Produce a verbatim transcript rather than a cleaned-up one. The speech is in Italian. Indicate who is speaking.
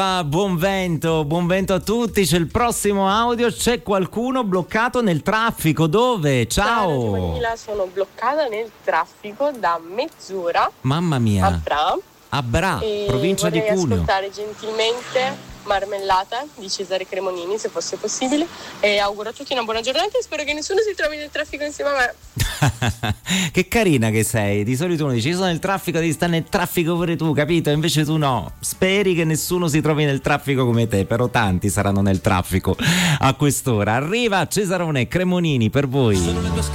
Speaker 1: Ah, buon vento, buon vento a tutti. C'è il prossimo audio. C'è qualcuno bloccato nel traffico? Dove? Ciao.
Speaker 2: Giovanila, sono bloccata nel traffico da mezz'ora.
Speaker 1: Mamma mia.
Speaker 2: A Bra.
Speaker 1: A Bra, provincia di Cuneo.
Speaker 2: Vorrei ascoltare gentilmente Marmellata di Cesare Cremonini, se fosse possibile, e auguro a tutti una buona giornata e spero che nessuno si trovi nel traffico insieme a me.
Speaker 1: Che carina che sei. Di solito uno dice: io sono nel traffico, devi stare nel traffico pure tu, capito? Invece tu no. Speri che nessuno si trovi nel traffico come te, però tanti saranno nel traffico a quest'ora. Arriva Cesarone Cremonini per voi.